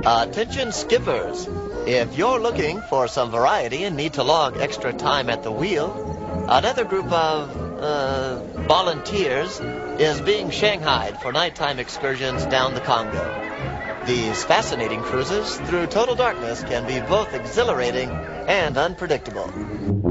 Attention skippers. If you're looking for some variety and need to log extra time at the wheel, another group of, volunteers is being shanghaied for nighttime excursions down the Congo. These fascinating cruises through total darkness can be both exhilarating and unpredictable.